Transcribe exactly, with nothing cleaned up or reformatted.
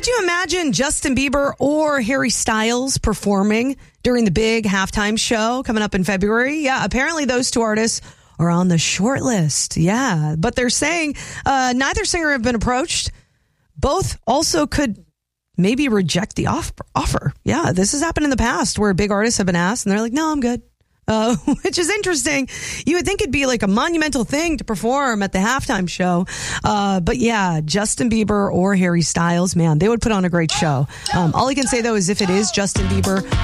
Could you imagine Justin Bieber or Harry Styles performing during the big halftime show coming up in February? Yeah, apparently those two artists are on the short list. Yeah, but they're saying uh, neither singer have been approached. Both also could maybe reject the off- offer. Yeah, this has happened in the past where big artists have been asked and they're like, no, I'm good. Uh, which is interesting. You would think it'd be like a monumental thing to perform at the halftime show. Uh, but yeah, Justin Bieber or Harry Styles, man, they would put on a great show. Um, all I can say, though, is if it is Justin Bieber